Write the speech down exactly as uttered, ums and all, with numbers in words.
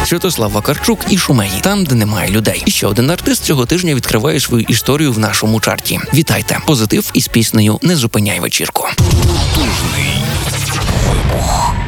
Святослав Вакарчук і Шумеї, там, де немає людей. І ще один артист цього тижня відкриває свою історію в нашому чарті. Вітайте! Позитив із піснею «Не зупиняй вечірку». Потужний вибух.